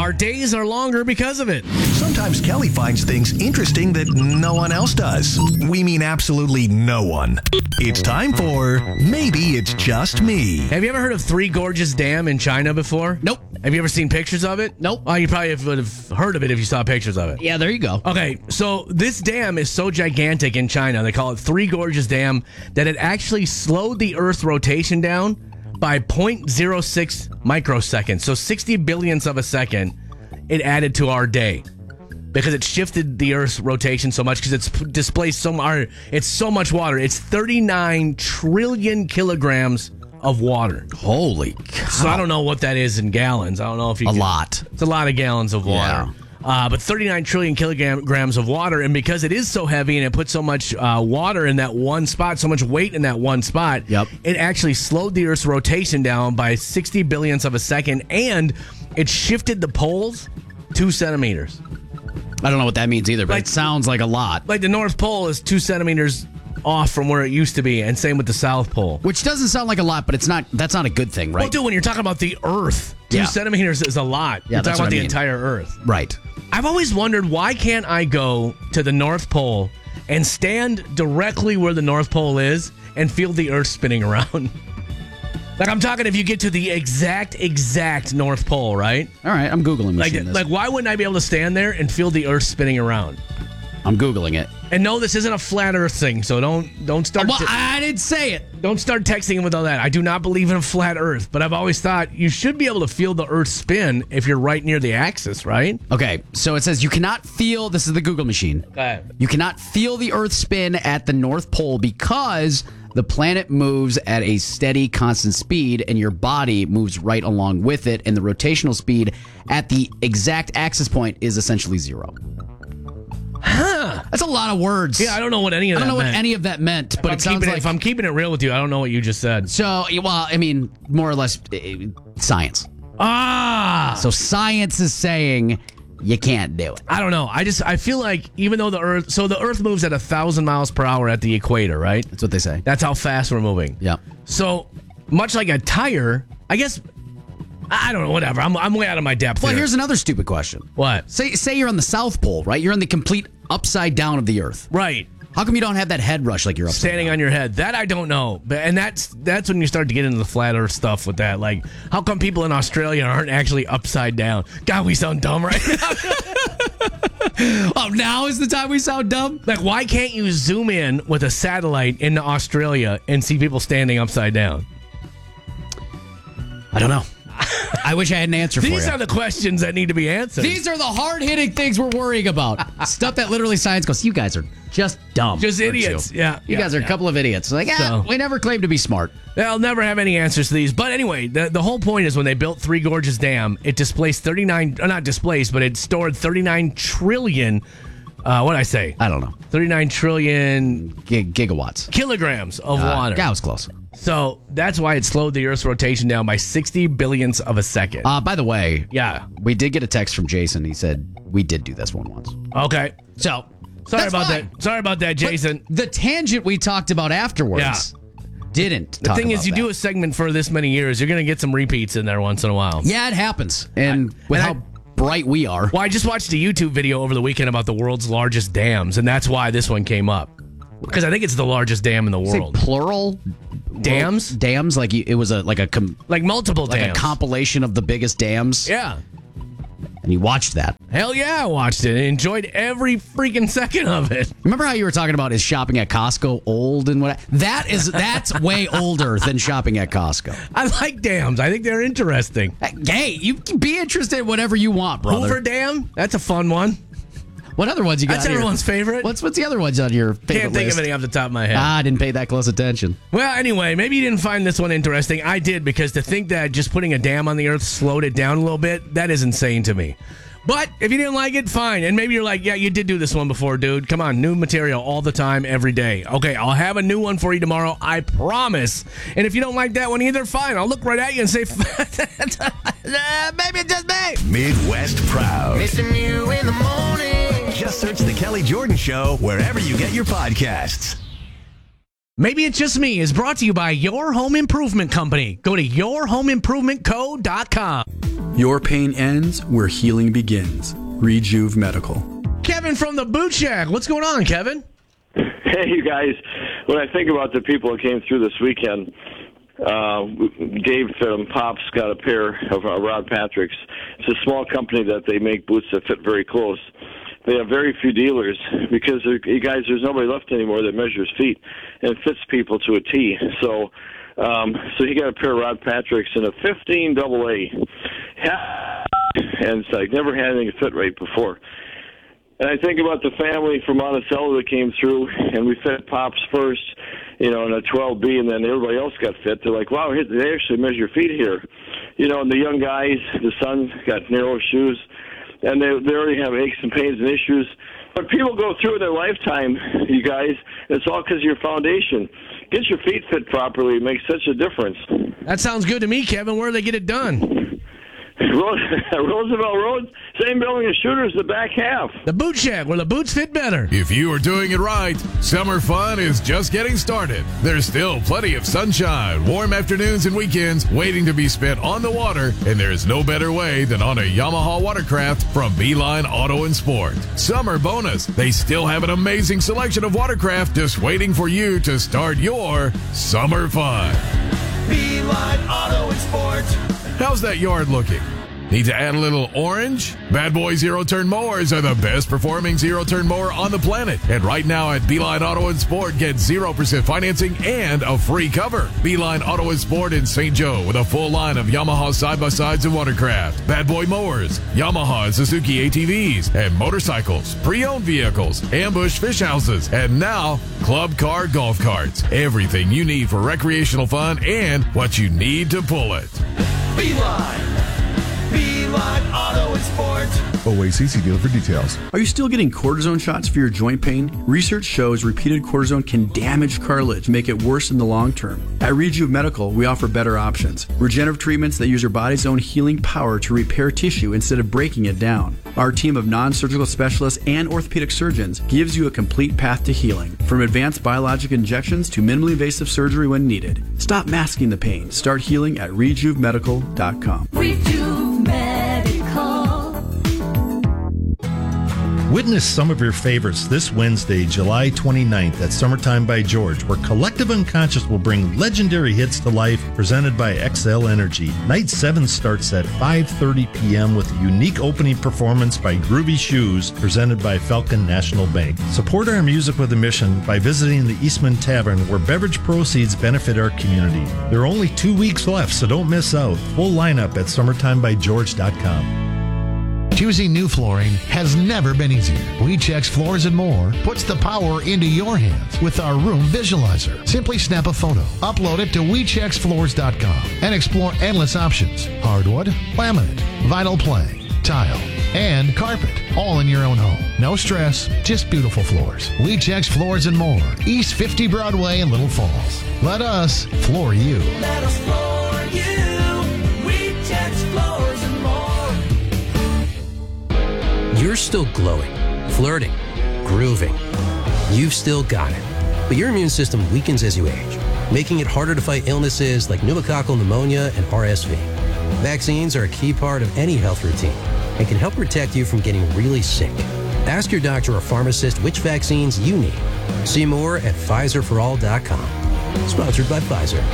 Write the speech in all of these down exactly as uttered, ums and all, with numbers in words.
Our days are longer because of it. Sometimes Kelly finds things interesting that no one else does. We mean absolutely no one. It's time for Maybe It's Just Me. Have you ever heard of Three Gorges Dam in China before? Nope. Have you ever seen pictures of it? Nope. Oh, you probably would have heard of it if you saw pictures of it. Yeah, there you go. Okay, so this dam is so gigantic in China, they call it Three Gorges Dam, that it actually slowed the Earth's rotation down by zero point zero six microseconds. So sixty billionths of a second it added to our day. Because it shifted the Earth's rotation so much, because it's displaced so much. It's so much water. It's thirty-nine trillion kilograms of water. Holy cow. So I don't know what that is in gallons. I don't know if you A can, lot. It's a lot of gallons of water. Yeah. Uh, but thirty-nine trillion kilograms of water, and because it is so heavy and it puts so much uh, water in that one spot, so much weight in that one spot, Yep. it actually slowed the Earth's rotation down by sixty billionths of a second, and it shifted the poles two centimeters. I don't know what that means either, but Like- it sounds like a lot. Like the North Pole is two centimeters off from where it used to be, and same with the South Pole. Which doesn't sound like a lot, but it's not. That's not a good thing, right? Well, dude, when you're talking about the Earth, two Yeah. centimeters is a lot. Yeah, you're that's talking what about I the mean. entire Earth. Right. I've always wondered, why can't I go to the North Pole and stand directly where the North Pole is and feel the Earth spinning around? Like, I'm talking if you get to the exact, exact North Pole, right? All right, I'm Googling Like, machine this. like, why wouldn't I be able to stand there and feel the Earth spinning around? I'm Googling it. And no, this isn't a flat Earth thing, so don't don't start Well, te- I didn't say it. don't start texting him with all that. I do not believe in a flat Earth, but I've always thought you should be able to feel the Earth spin if you're right near the axis, right? Okay, so it says you cannot feel. This is the Google machine. Okay. You cannot feel the Earth spin at the North Pole because the planet moves at a steady, constant speed, and your body moves right along with it, and the rotational speed at the exact axis point is essentially zero. Huh. That's a lot of words. Yeah, I don't know what any of I that don't know meant. what any of that meant, If but I'm it sounds keeping like... if I'm keeping it real with you, I don't know what you just said. So, well, I mean, more or less, uh, science. Ah, So science is saying you can't do it. I don't know. I just I feel like even though the Earth, so the Earth moves at a thousand miles per hour at the equator, right? That's what they say. That's how fast we're moving. Yeah. So much like a tire, I guess. I don't know. Whatever. I'm I'm way out of my depth. Well, here. here's another stupid question. What? Say say you're on the South Pole, right? You're in the complete upside down of the Earth. Right. How come you don't have that head rush like you're upside Standing down? on your head. That I don't know. But and that's that's when you start to get into the flat Earth stuff with that. Like, how come people in Australia aren't actually upside down? God, we sound dumb right now. Oh, now is the time we sound dumb? Like, why can't you zoom in with a satellite into Australia and see people standing upside down? I don't know. I wish I had an answer for you. These are the questions that need to be answered. These are the hard-hitting things we're worrying about. Stuff that literally science goes, you guys are just dumb. Just aren't you?" idiots. Yeah, You yeah, guys are yeah. a couple of idiots. Like, ah, So- we never claimed to be smart. They'll never have any answers to these. But anyway, the, the whole point is when they built Three Gorges Dam, it displaced thirty-nine, uh, not displaced, but it stored thirty-nine trillion, uh, what did I say? I don't know. thirty-nine trillion G- gigawatts. kilograms of Uh, water. yeah, I was close. So that's why it slowed the Earth's rotation down by sixty billionths of a second. Uh, by the way, yeah. we did get a text from Jason. He said, we did do this one once. Okay. So, Sorry that's about fine. that. Sorry about that, Jason. But the tangent we talked about afterwards Yeah. didn't The talk thing about is, you that. do a segment for this many years, you're going to get some repeats in there once in a while. Yeah, it happens. And with and how I- bright we are. Well, I just watched a YouTube video over the weekend about the world's largest dams, and that's why this one came up. Because I think it's the largest dam in the Say world. plural Dams? dams like you, it was a like a com, Like multiple like dams. a compilation of the biggest dams. Yeah. And you watched that. Hell yeah, I watched it and enjoyed every freaking second of it. Remember how you were talking about is shopping at Costco old and what? That is that's way older than shopping at Costco. I like dams. I think they're interesting. Hey, you can be interested in whatever you want, brother. Hoover Dam? That's a fun one. What other ones you got? That's on your- everyone's favorite. What's what's the other ones on your favorite Can't think list? of any off the top of my head. Ah, I didn't pay that close attention. Well, anyway, maybe you didn't find this one interesting. I did, because to think that just putting a dam on the Earth slowed it down a little bit, that is insane to me. But if you didn't like it, fine. And maybe you're like, yeah, you did do this one before, dude. Come on, new material all the time, every day. Okay, I'll have a new one for you tomorrow, I promise. And if you don't like that one either, fine. I'll look right at you and say, maybe it's just me. Midwest Proud. Missing you in the morning. Just search The Kelly Jordan Show wherever you get your podcasts. Maybe It's Just Me is brought to you by Your Home Improvement Company. Go to your home improvement co dot com. Your pain ends where healing begins. Rejuve Medical. Kevin from the Boot Shack. What's going on, Kevin? Hey, you guys. When I think about the people that came through this weekend, uh, Dave um, Pops got a pair of uh, Rod Patrick's. It's a small company that they make boots that fit very close. They have very few dealers because, you guys, there's nobody left anymore that measures feet and fits people to a T. So, um, so he got a pair of Rod Patrick's in a fifteen double A. And it's like never had anything fit right before. And I think about the family from Monticello that came through, and we fit Pops first, you know, in a twelve B, and then everybody else got fit. They're like, wow, they actually measure feet here. You know, and the young guys, the son got narrow shoes, and they, they already have aches and pains and issues. But people go through their lifetime, you guys, it's all because of your foundation. Get your feet fit properly. It makes such a difference. That sounds good to me, Kevin. Where do they get it done? Roosevelt Road, same building as Shooters, the back half. The Boot Shack, where the boots fit better. If you are doing it right, summer fun is just getting started. There's still plenty of sunshine, warm afternoons and weekends waiting to be spent on the water, and there's no better way than on a Yamaha watercraft from Beeline Auto and Sport. Summer bonus, they still have an amazing selection of watercraft just waiting for you to start your summer fun. Beeline Auto and Sport. How's that yard looking? Need to add a little orange? Bad Boy zero-turn mowers are the best performing zero-turn mower on the planet. And right now at Beeline Auto and Sport, get zero percent financing and a free cover. Beeline Auto and Sport in Saint Joe with a full line of Yamaha side-by-sides and watercraft, Bad Boy mowers, Yamaha and Suzuki A T Vs, and motorcycles, pre-owned vehicles, ambush fish houses, and now club car golf carts. Everything you need for recreational fun and what you need to pull it. Beeline. Beeline Auto and Sport. O A C C dealer for details. Are you still getting cortisone shots for your joint pain? Research shows repeated cortisone can damage cartilage, make it worse in the long term. At Rejuve Medical, we offer better options. Regenerative treatments that use your body's own healing power to repair tissue instead of breaking it down. Our team of non-surgical specialists and orthopedic surgeons gives you a complete path to healing, from advanced biologic injections to minimally invasive surgery when needed. Stop masking the pain. Start healing at rejuve medical dot com. Rejuve Medical. Witness some of your favorites this Wednesday, July twenty-ninth at Summertime by George, where Collective Unconscious will bring legendary hits to life, presented by X L Energy. Night seven starts at five thirty p.m. with a unique opening performance by Groovy Shoes, presented by Falcon National Bank. Support our music with a mission by visiting the Eastman Tavern, where beverage proceeds benefit our community. There are only two weeks left, so don't miss out. Full lineup at summertime by george dot com. Choosing new flooring has never been easier. WeCheck's Floors and More puts the power into your hands with our room visualizer. Simply snap a photo, upload it to we checks floors dot com, and explore endless options. Hardwood, laminate, vinyl plank, tile, and carpet, all in your own home. No stress, just beautiful floors. WeCheck's Floors and More, East fifty Broadway in Little Falls. Let us floor you. Let us floor you. WeCheck's Floors and More. You're still glowing, flirting, grooving. You've still got it. But your immune system weakens as you age, making it harder to fight illnesses like pneumococcal pneumonia and R S V. Vaccines are a key part of any health routine and can help protect you from getting really sick. Ask your doctor or pharmacist which vaccines you need. See more at Pfizer for all dot com. Sponsored by Pfizer.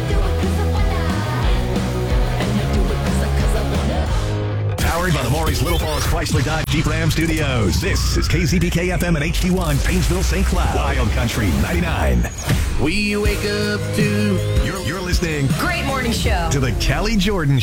Powered by the Maurice Little Falls Chrysler Dodge Jeep Ram Studios. This is K Z B K F M and H D one, Painesville, Saint Cloud. Wild Country ninety-nine. We wake up to... You're, you're listening... Great morning show. ...to the Callie Jordan